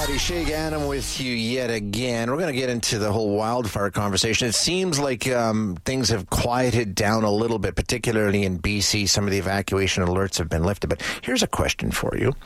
Howdy, Shay Ganem with you yet again. We're going to get into the whole wildfire conversation. It seems like things have quieted down a little bit, particularly in BC. Some of the evacuation alerts have been lifted. But here's a question for you.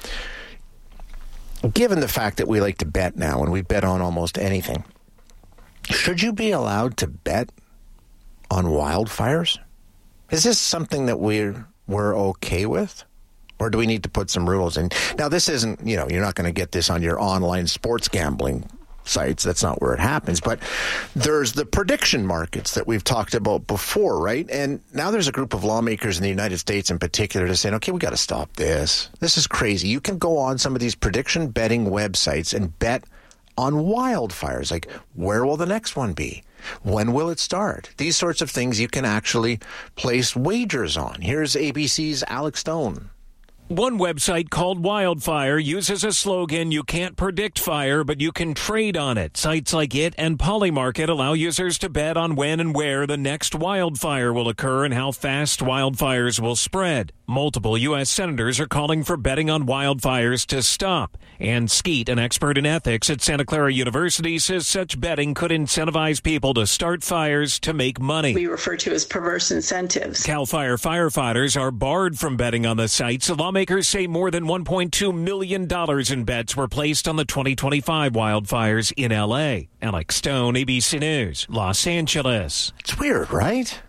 Given the fact that we like to bet now, and we bet on almost anything, should you be allowed to bet on wildfires? Is this something that we're okay with? Or do we need to put some rules in? Now, this isn't, you're not going to get this on your online sports gambling sites. That's not where it happens. But there's the prediction markets that we've talked about before, right? And now there's a group of lawmakers in the United States in particular that's saying, okay, we got to stop this. This is crazy. You can go on some of these prediction betting websites and bet on wildfires. Like, where will the next one be? When will it start? These sorts of things you can actually place wagers on. Here's ABC's Alex Stone. One website called Wildfire uses a slogan, "You can't predict fire, but you can trade on it." Sites like it and Polymarket allow users to bet on when and where the next wildfire will occur and how fast wildfires will spread. Multiple U.S. senators are calling for betting on wildfires to stop. Ann Skeet, an expert in ethics at Santa Clara University, says such betting could incentivize people to start fires to make money. We refer to as perverse incentives. CAL FIRE firefighters are barred from betting on the sites. Lawmakers say more than $1.2 million in bets were placed on the 2025 wildfires in L.A. Alex Stone, ABC News, Los Angeles. It's weird, right?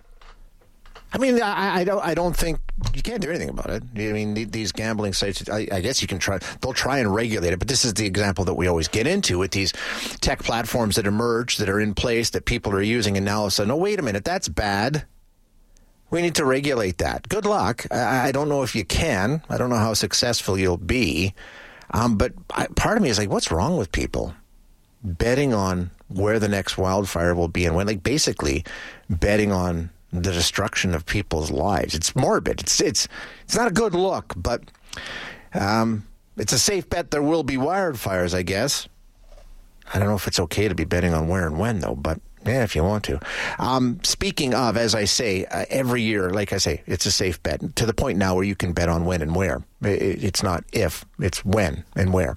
I mean, I don't think you can't do anything about it. I mean, these gambling sites, I guess you can try. They'll try and regulate it, but this is the example that we always get into with these tech platforms that emerge, that are in place, that people are using, and now all of a sudden, oh, wait a minute, that's bad. We need to regulate that. Good luck. I don't know if you can. I don't know how successful you'll be. But part of me is like, what's wrong with people betting on where the next wildfire will be and when? Like, basically betting on the destruction of people's lives. It's morbid. It's not a good look, but it's a safe bet there will be wildfires, I guess. I don't know if it's okay to be betting on where and when, though, but yeah, if you want to. Speaking of, as I say, every year, like I say, it's a safe bet to the point now where you can bet on when and where. It's not if, it's when and where.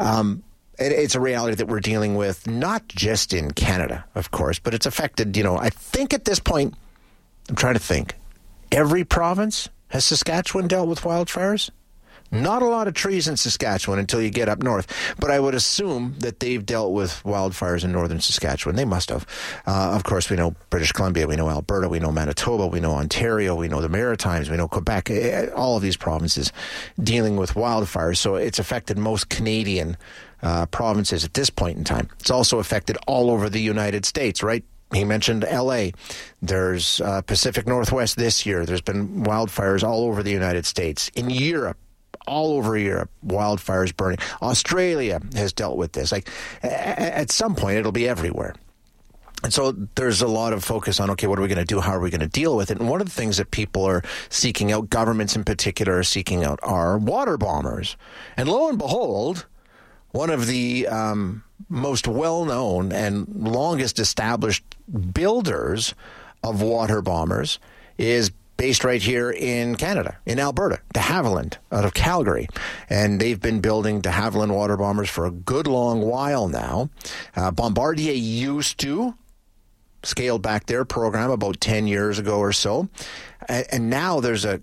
It's a reality that we're dealing with, not just in Canada, of course, but it's affected, I think at this point, I'm trying to think. Every province has Saskatchewan dealt with wildfires? Not a lot of trees in Saskatchewan until you get up north, but I would assume that they've dealt with wildfires in northern Saskatchewan. They must have. Of course, we know British Columbia, we know Alberta, we know Manitoba, we know Ontario, we know the Maritimes, we know Quebec, all of these provinces dealing with wildfires. So it's affected most Canadian provinces at this point in time. It's also affected all over the United States, right? He mentioned L.A. There's Pacific Northwest this year. There's been wildfires all over the United States. In Europe, all over Europe, wildfires burning. Australia has dealt with this. Like, at some point, it'll be everywhere. And so there's a lot of focus on, okay, what are we going to do? How are we going to deal with it? And one of the things that people are seeking out, governments in particular are seeking out, are water bombers. And lo and behold, one of the most well-known and longest established builders of water bombers is based right here in Canada, in Alberta, de Havilland, out of Calgary. And they've been building de Havilland water bombers for a good long while now. Bombardier used to scaled back their program about 10 years ago or so. And now there's a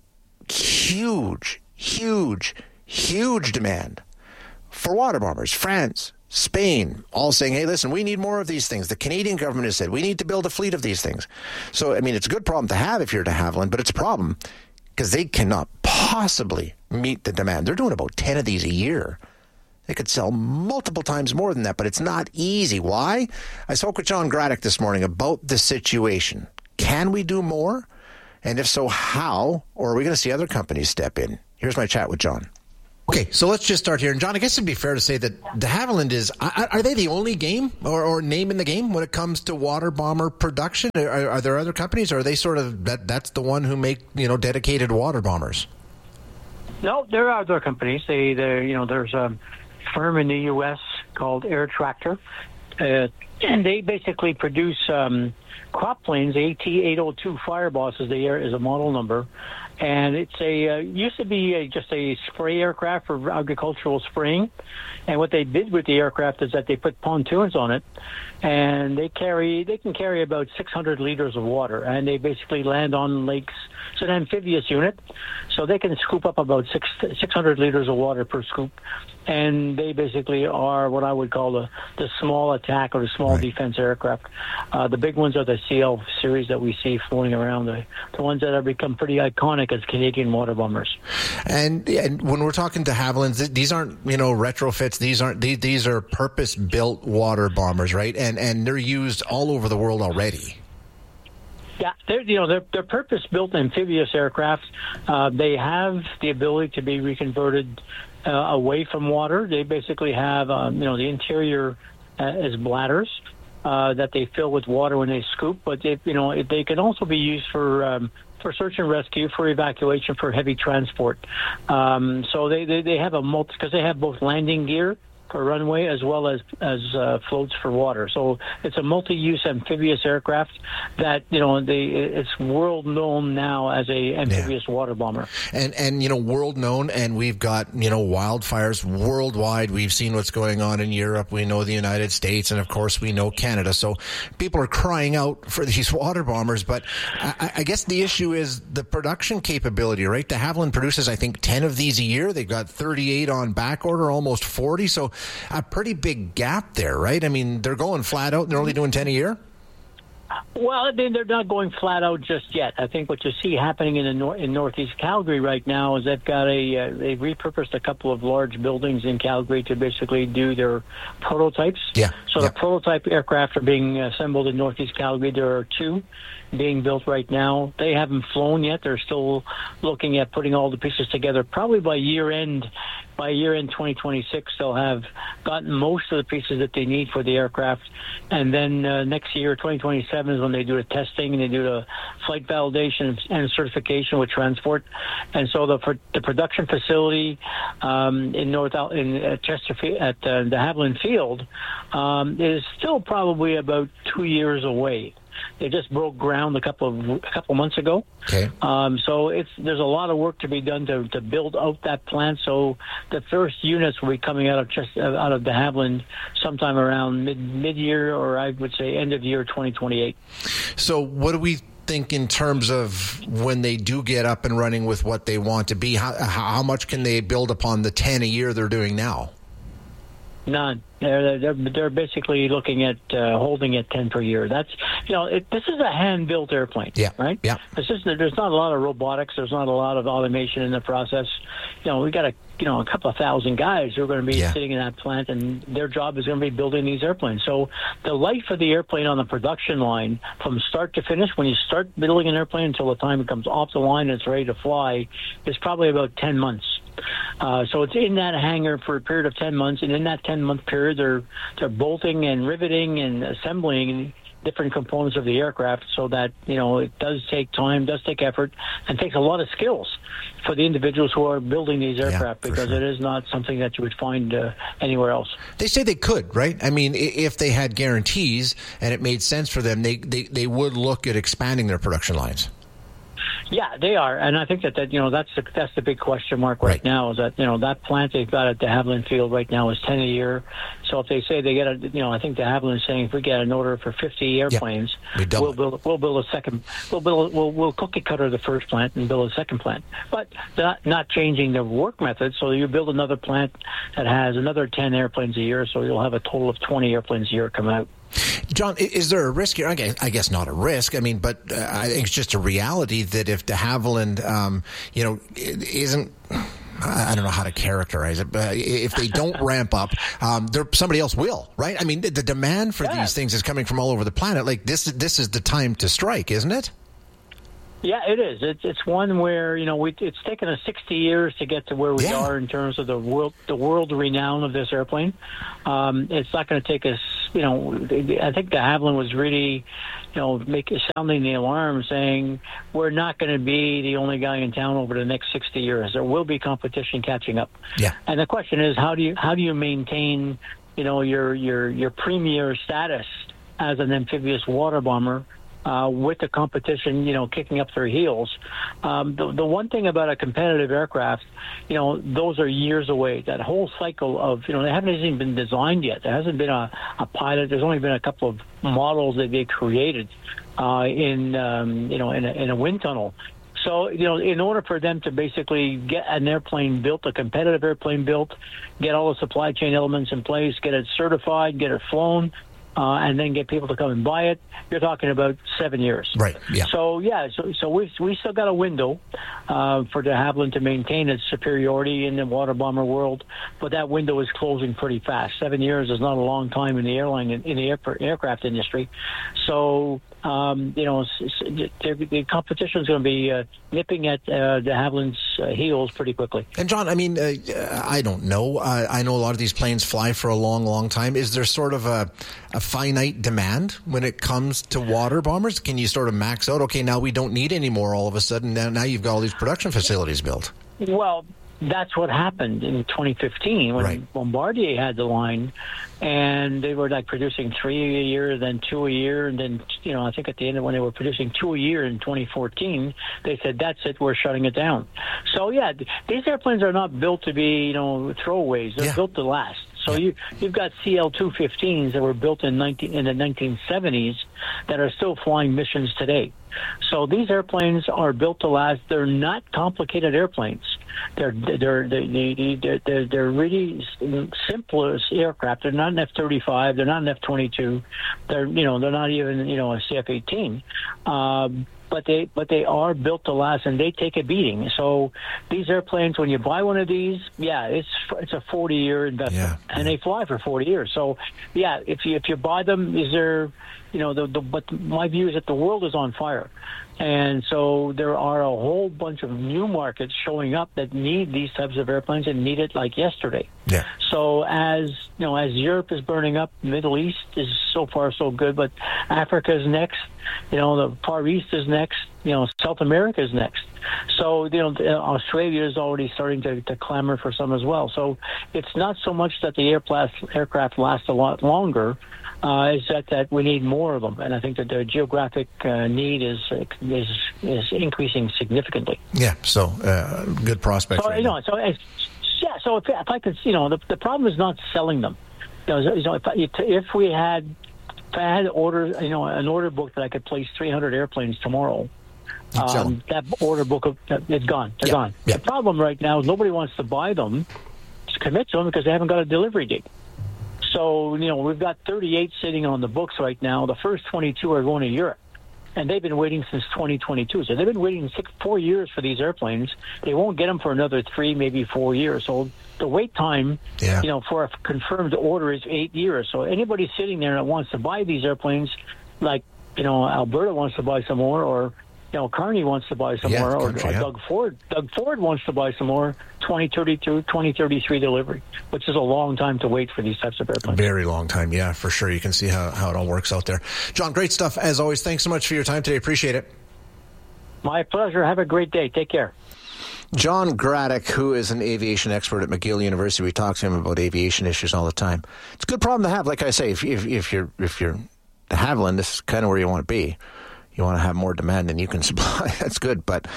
huge demand for water bombers. France, Spain, all saying, hey, listen, we need more of these things. The Canadian government has said we need to build a fleet of these things. So, I mean, it's a good problem to have if you're de Havilland, but it's a problem because they cannot possibly meet the demand. They're doing about 10 of these a year. They could sell multiple times more than that, but it's not easy. Why? I spoke with John Graddick this morning about the situation. Can we do more? And if so, how? Or are we going to see other companies step in? Here's my chat with John. Okay, so let's just start here. And John, I guess it'd be fair to say that de Havilland is, are they the only game or name in the game when it comes to water bomber production? Are there other companies, or are they sort of, that's the one who make, dedicated water bombers? No, there are other companies. There's a firm in the U.S. called Air Tractor, and they basically produce crop planes. AT-802 Fireball is a model number. And it's used to be just a spray aircraft for agricultural spraying. And what they did with the aircraft is that they put pontoons on it, and they can carry about 600 liters of water, and they basically land on lakes. It's an amphibious unit, so they can scoop up about 600 liters of water per scoop. And they basically are what I would call the small attack or the small defense aircraft. The big ones are the CL series that we see floating around, the ones that have become pretty iconic as Canadian water bombers. And when we're talking de Havillands, these aren't retrofits. These are purpose-built water bombers, right? And they're used all over the world already. Yeah, they're purpose-built amphibious aircraft. They have the ability to be reconverted away from water. They basically have, the interior as bladders that they fill with water when they scoop. But they can also be used for search and rescue, for evacuation, for heavy transport. So they have because they have both landing gear for runway as well as floats for water. So it's a multi-use amphibious aircraft that it's world known now as a amphibious water bomber. And world known, and we've got wildfires worldwide. We've seen what's going on in Europe. We know the United States, and of course we know Canada. So people are crying out for these water bombers. But I guess the issue is the production capability, right? De Havilland produces, I think, 10 of these a year. They've got 38 on back order, almost 40. So a pretty big gap there, right? I mean, they're going flat out and they're only doing 10 a year? Well, I mean, they're not going flat out just yet. I think what you see happening in Northeast Calgary right now is they've repurposed a couple of large buildings in Calgary to basically do their prototypes. Yeah. So the prototype aircraft are being assembled in Northeast Calgary. There are 2 being built right now. They haven't flown yet. They're still looking at putting all the pieces together. Probably by year end 2026, they'll have gotten most of the pieces that they need for the aircraft. And then next year, 2027, is when they do the testing and they do the flight validation and certification with transport. And so the production facility in Chesterfield at the Havilland Field is still probably about 2 years away. They just broke ground a couple months ago. Okay. So there's a lot of work to be done to build out that plant. So the first units will be coming out of de Havilland sometime around mid-year, or I would say end of year 2028. So what do we think in terms of when they do get up and running with what they want to be? How much can they build upon the 10 a year they're doing now? None. They're basically looking at holding at 10 per year. That's this is a hand-built airplane, right? Yeah. There's not a lot of robotics. There's not a lot of automation in the process. We got a couple of thousand guys who are going to be sitting in that plant, and their job is going to be building these airplanes. So the life of the airplane on the production line, from start to finish, when you start building an airplane until the time it comes off the line and it's ready to fly, is probably about 10 months. So it's in that hangar for a period of 10 months, and in that 10-month period, they're bolting and riveting and assembling different components of the aircraft, so that it does take time, does take effort, and takes a lot of skills for the individuals who are building these aircraft, because it is not something that you would find anywhere else. They say they could, right? I mean, if they had guarantees and it made sense for them, they would look at expanding their production lines. Yeah, they are, and I think that that's the big question mark right now. Is that that plant they've got at de Havilland Field right now is 10 a year. So if they say they get I think de Havilland is saying if we get an order for 50 airplanes, we'll build a second. We'll cookie cutter the first plant and build a second plant, but not changing the work method. So you build another plant that has another 10 airplanes a year, so you'll have a total of 20 airplanes a year come out. John, is there a risk here? I guess not a risk. I mean, but I think it's just a reality that if de Havilland, isn't, I don't know how to characterize it, but if they don't ramp up, somebody else will, right? I mean, the demand for these things is coming from all over the planet. Like this is the time to strike, isn't it? Yeah, it is. It's one where it's taken us 60 years to get to where we are in terms of the world renown of this airplane. It's not going to take us. I think de Havilland was really, sounding the alarm, saying we're not going to be the only guy in town over the next 60 years. There will be competition catching up. Yeah. And the question is, how do you maintain, your premier status as an amphibious water bomber? with the competition, kicking up their heels. The one thing about a competitive aircraft, those are years away. That whole cycle of, they haven't even been designed yet. There hasn't been a pilot. There's only been a couple of models that they created in a wind tunnel. So, in order for them to basically get an airplane built, a competitive airplane built, get all the supply chain elements in place, get it certified, get it flown, and then get people to come and buy it, you're talking about 7 years. Right, yeah. So we still got a window for de Havilland to maintain its superiority in the water bomber world, but that window is closing pretty fast. 7 years is not a long time in the aircraft industry. So, the competition is going to be nipping at de Havilland's heels pretty quickly. And John, I don't know. I know a lot of these planes fly for a long, long time. Is there sort of a finite demand when it comes to water bombers? Can you sort of max out? Okay, now we don't need any more all of a sudden. Now you've got all these production facilities built. Well, that's what happened in 2015 when Bombardier had the line, and they were producing 3 a year, then 2 a year, and then I think at the end when they were producing 2 a year in 2014, they said that's it, we're shutting it down. So these airplanes are not built to be throwaways; they're built to last. So you've got CL-215s that were built in the 1970s that are still flying missions today. So these airplanes are built to last. They're not complicated airplanes. They're really simple aircraft. They're not an F-35. They're not an F-22. They're not even a CF-18. But they are built to last, and they take a beating. So these airplanes, when you buy one of these, it's a 40-year investment, and they fly for 40 years. So if you buy them, is there, but my view is that the world is on fire. And so there are a whole bunch of new markets showing up that need these types of airplanes and need it like yesterday. Yeah. So as Europe is burning up, Middle East is so far so good, but Africa is next. The Far East is next. South America is next. So Australia is already starting to clamor for some as well. So it's not so much that the aircraft last a lot longer. Is that we need more of them, and I think that the geographic need is increasing significly. Yeah, so good prospects. So So if I could, the problem is not selling them. If I had orders, an order book that I could place 300 airplanes tomorrow. That order book, it's gone. They're gone. The problem right now is nobody wants to buy them, to commit to them because they haven't got a delivery date. So, we've got 38 sitting on the books right now. The first 22 are going to Europe, and they've been waiting since 2022. So they've been waiting 4 years for these airplanes. They won't get them for another 3, maybe 4 years. So the wait time, for a confirmed order is 8 years. So anybody sitting there that wants to buy these airplanes, like, Alberta wants to buy some more, or Carney wants to buy some more, or Doug Ford wants to buy some more, 2032, 2033 delivery, which is a long time to wait for these types of airplanes. Very long time, yeah, for sure. You can see how it all works out there. John, great stuff, as always. Thanks so much for your time today. Appreciate it. My pleasure. Have a great day. Take care. John Graddick, who is an aviation expert at McGill University. We talk to him about aviation issues all the time. It's a good problem to have. Like I say, if you're de Havilland, this is kind of where you want to be. You want to have more demand than you can supply. That's good. But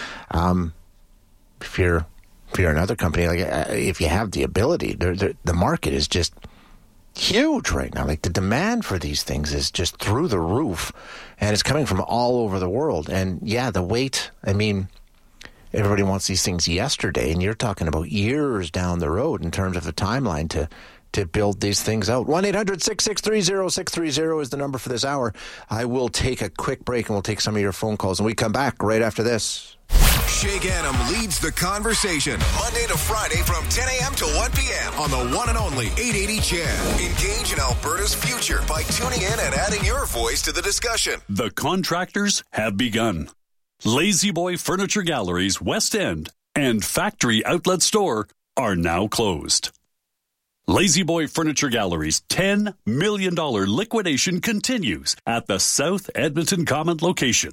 if you're another company, if you have the ability, the market is just huge right now. Like the demand for these things is just through the roof, and it's coming from all over the world. And the wait. I mean, everybody wants these things yesterday, and you're talking about years down the road in terms of a timeline to build these things out. 1-800-663-0630 is the number for this hour. I will take a quick break, and we'll take some of your phone calls, and we come back right after this. Shake Adam leads the conversation Monday to Friday from 10 a.m. to 1 p.m. on the one and only 880 CHED. Engage in Alberta's future by tuning in and adding your voice to the discussion. The contractors have begun. Lazy Boy Furniture Galleries West End and Factory Outlet Store are now closed. Lazy Boy Furniture Gallery's $10 million liquidation continues at the South Edmonton Common location.